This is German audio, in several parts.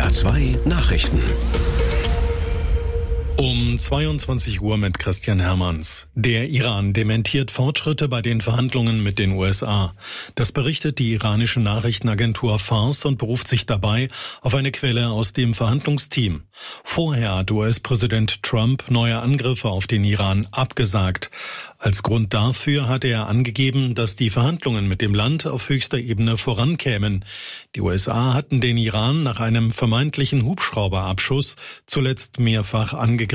SWR2 Nachrichten. Um 22 Uhr mit Christian Hermanns. Der Iran dementiert Fortschritte bei den Verhandlungen mit den USA. Das berichtet die iranische Nachrichtenagentur Fars und beruft sich dabei auf eine Quelle aus dem Verhandlungsteam. Vorher hat US-Präsident Trump neue Angriffe auf den Iran abgesagt. Als Grund dafür hatte er angegeben, dass die Verhandlungen mit dem Land auf höchster Ebene vorankämen. Die USA hatten den Iran nach einem vermeintlichen Hubschrauberabschuss zuletzt mehrfach angegriffen.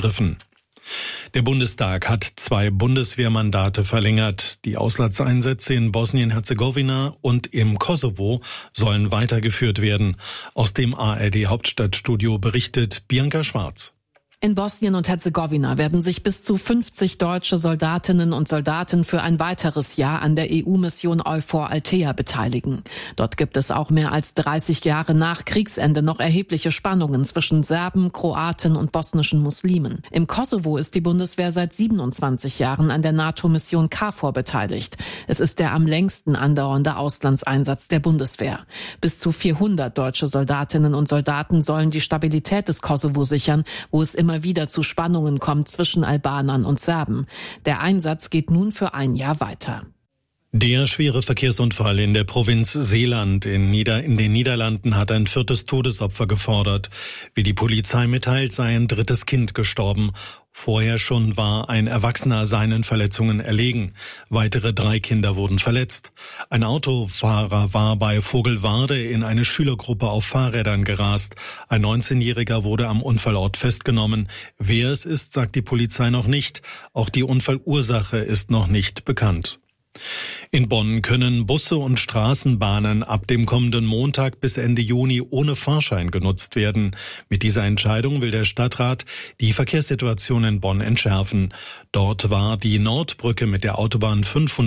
Der Bundestag hat 2 Bundeswehrmandate verlängert. Die Auslandseinsätze in Bosnien-Herzegowina und im Kosovo sollen weitergeführt werden. Aus dem ARD-Hauptstadtstudio berichtet Bianca Schwarz. In Bosnien und Herzegowina werden sich bis zu 50 deutsche Soldatinnen und Soldaten für ein weiteres Jahr an der EU-Mission EUFOR Althea beteiligen. Dort gibt es auch mehr als 30 Jahre nach Kriegsende noch erhebliche Spannungen zwischen Serben, Kroaten und bosnischen Muslimen. Im Kosovo ist die Bundeswehr seit 27 Jahren an der NATO-Mission KFOR beteiligt. Es ist der am längsten andauernde Auslandseinsatz der Bundeswehr. Bis zu 400 deutsche Soldatinnen und Soldaten sollen die Stabilität des Kosovo sichern, wo es immer wieder zu Spannungen kommt zwischen Albanern und Serben. Der Einsatz geht nun für ein Jahr weiter. Der schwere Verkehrsunfall in der Provinz Zeeland in den Niederlanden hat ein 4. Todesopfer gefordert. Wie die Polizei mitteilt, sei ein 3. Kind gestorben. Vorher schon war ein Erwachsener seinen Verletzungen erlegen. Weitere 3 Kinder wurden verletzt. Ein Autofahrer war bei Vogelwarde in eine Schülergruppe auf Fahrrädern gerast. Ein 19-Jähriger wurde am Unfallort festgenommen. Wer es ist, sagt die Polizei noch nicht. Auch die Unfallursache ist noch nicht bekannt. In Bonn können Busse und Straßenbahnen ab dem kommenden Montag bis Ende Juni ohne Fahrschein genutzt werden. Mit dieser Entscheidung will der Stadtrat die Verkehrssituation in Bonn entschärfen. Dort war die Nordbrücke mit der Autobahn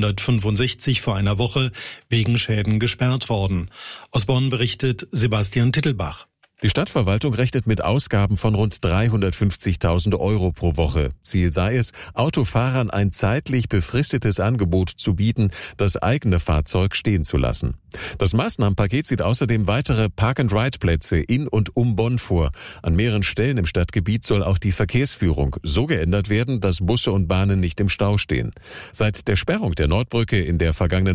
565 vor einer Woche wegen Schäden gesperrt worden. Aus Bonn berichtet Sebastian Tittelbach. Die Stadtverwaltung rechnet mit Ausgaben von rund 350.000 € pro Woche. Ziel sei es, Autofahrern ein zeitlich befristetes Angebot zu bieten, das eigene Fahrzeug stehen zu lassen. Das Maßnahmenpaket sieht außerdem weitere Park-and-Ride-Plätze in und um Bonn vor. An mehreren Stellen im Stadtgebiet soll auch die Verkehrsführung so geändert werden, dass Busse und Bahnen nicht im Stau stehen. Seit der Sperrung der Nordbrücke in der vergangenen